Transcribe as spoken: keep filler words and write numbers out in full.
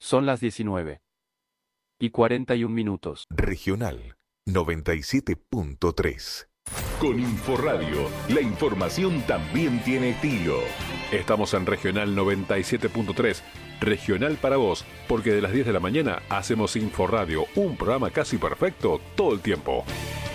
Son las diecinueve y cuarenta y un minutos. Regional noventa y siete punto tres. Con Inforradio, la información también tiene estilo. Estamos en Regional noventa y siete punto tres, Regional para vos, porque de las diez de la mañana hacemos Inforradio, un programa casi perfecto todo el tiempo.